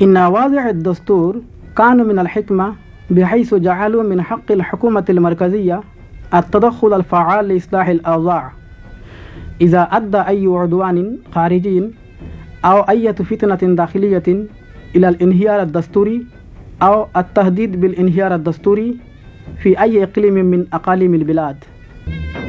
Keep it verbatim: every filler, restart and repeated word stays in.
إن واضع الدستور كانوا من الحكمة بحيث جعلوا من حق الحكومة المركزية التدخل الفعال لإصلاح الأوضاع إذا أدى أي عدوان خارجي أو أي فتنة داخلية إلى الانهيار الدستوري أو التهديد بالانهيار الدستوري في أي إقليم من أقاليم البلاد.